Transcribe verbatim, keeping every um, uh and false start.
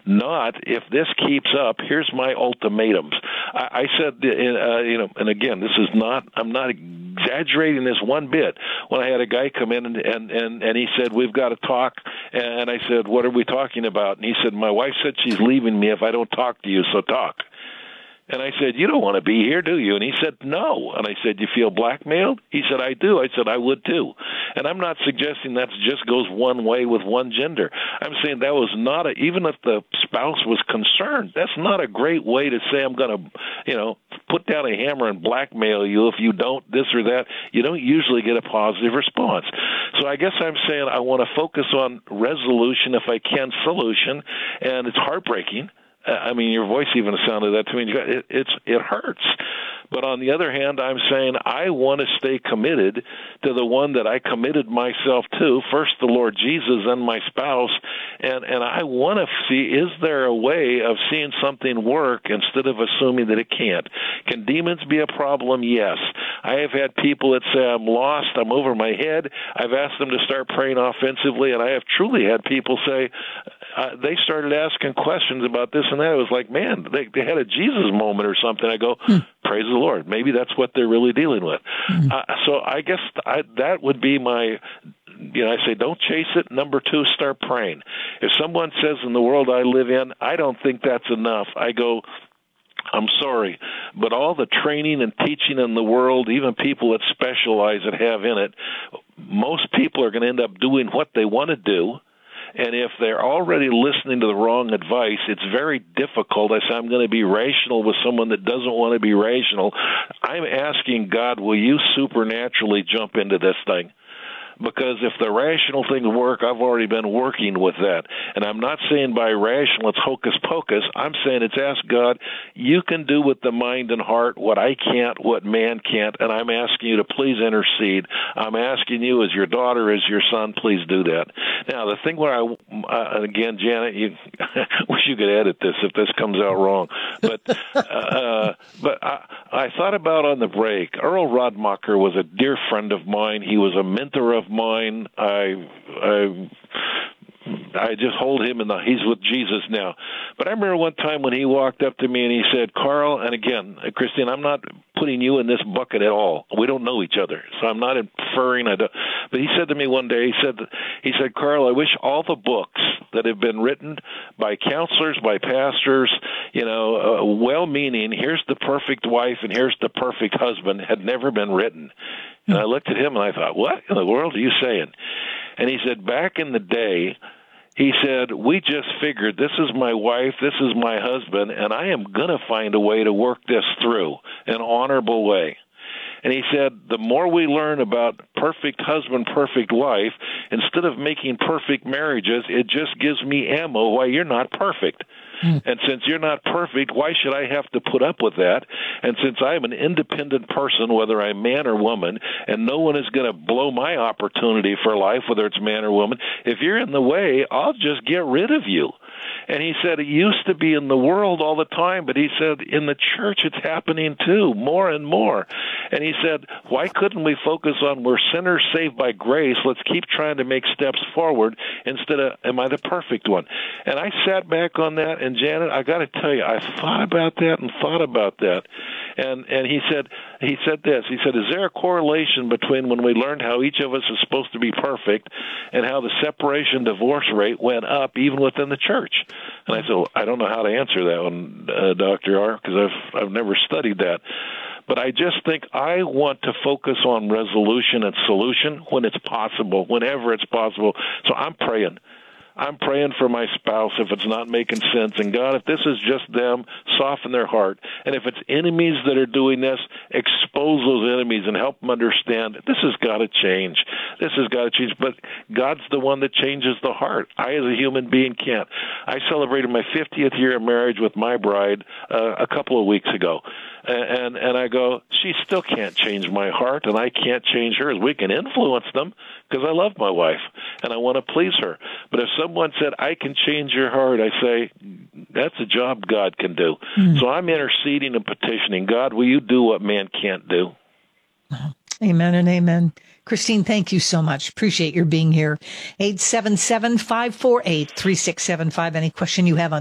not if this keeps up. Here's my ultimatums. I, I said, uh, you know, and again, this is not, I'm not exaggerating this one bit. When I had a guy come in and, and, and, and he said, we've got to talk. And I said, what are we talking about? And he said, my wife said she's leaving me if I don't talk to you, so talk. And I said, you don't want to be here, do you? And he said, no. And I said, you feel blackmailed? He said, I do. I said, I would too. And I'm not suggesting that just goes one way with one gender. I'm saying that was not a, even if the spouse was concerned, that's not a great way to say I'm going to, you know, put down a hammer and blackmail you if you don't this or that. You don't usually get a positive response. So I guess I'm saying I want to focus on resolution, if I can, solution, and it's heartbreaking. I mean, your voice even sounded that to me. It, it's it hurts. But on the other hand, I'm saying I want to stay committed to the one that I committed myself to, first the Lord Jesus and my spouse, and, and I want to see, is there a way of seeing something work instead of assuming that it can't? Can demons be a problem? Yes. I have had people that say, I'm lost, I'm over my head. I've asked them to start praying offensively, and I have truly had people say, uh, they started asking questions about this and that. It was like, man, they, they had a Jesus moment or something. I go, hmm. Praise the Lord. Maybe that's what they're really dealing with. Mm-hmm. Uh, so I guess I, that would be my, you know, I say don't chase it. Number two, start praying. If someone says in the world I live in, I don't think that's enough, I go, I'm sorry, but all the training and teaching in the world, even people that specialize that have in it, most people are going to end up doing what they want to do. And if they're already listening to the wrong advice, it's very difficult. I say I'm going to be rational with someone that doesn't want to be rational. I'm asking God, will you supernaturally jump into this thing? Because if the rational things work, I've already been working with that. And I'm not saying by rational it's hocus pocus. I'm saying it's ask God, you can do with the mind and heart what I can't, what man can't, and I'm asking you to please intercede. I'm asking you as your daughter, as your son, please do that. Now, the thing where I, uh, again, Janet, you wish you could edit this if this comes out wrong. But uh, but I, I thought about on the break, Earl Rodmacher was a dear friend of mine. He was a mentor of mine. I, I, I just hold him in the, he's with Jesus now. But I remember one time when he walked up to me and he said, Carl, and again, Christine, I'm not putting you in this bucket at all. We don't know each other, so I'm not inferring. I don't, but he said to me one day, he said, he said, Carl, I wish all the books that have been written by counselors, by pastors, you know, uh, well-meaning, here's the perfect wife and here's the perfect husband, had never been written. And I looked at him and I thought, what in the world are you saying? And he said, back in the day, he said, we just figured this is my wife, this is my husband, and I am going to find a way to work this through an honorable way. And he said, the more we learn about perfect husband, perfect wife, instead of making perfect marriages, it just gives me ammo why you're not perfect. And since you're not perfect, why should I have to put up with that? And since I'm an independent person, whether I'm man or woman, and no one is going to blow my opportunity for life, whether it's man or woman, if you're in the way, I'll just get rid of you. And he said it used to be in the world all the time, but he said in the church it's happening too, more and more. And he said, why couldn't we focus on we're sinners saved by grace? Let's keep trying to make steps forward instead of, am I the perfect one? And I sat back on that, and Janet, I got to tell you, I thought about that and thought about that. And and he said he said this. He said, is there a correlation between when we learned how each of us is supposed to be perfect and how the separation divorce rate went up even within the church? And I said, well, I don't know how to answer that one, uh, Doctor R, because I've I've never studied that. But I just think I want to focus on resolution and solution when it's possible, whenever it's possible. So I'm praying. I'm praying for my spouse if it's not making sense. And God, if this is just them, soften their heart. And if it's enemies that are doing this, expose those enemies and help them understand this has got to change. This has got to change. But God's the one that changes the heart. I, as a human being, can't. I celebrated my fiftieth year of marriage with my bride uh, a couple of weeks ago. And, and I go, she still can't change my heart, and I can't change hers. We can influence them because I love my wife, and I want to please her. But if someone said, I can change your heart, I say, that's a job God can do. Mm. So I'm interceding and petitioning. God, will you do what man can't do? Amen and amen. Christine, thank you so much. Appreciate your being here. eight seven seven, five four eight, three six seven five. Any question you have on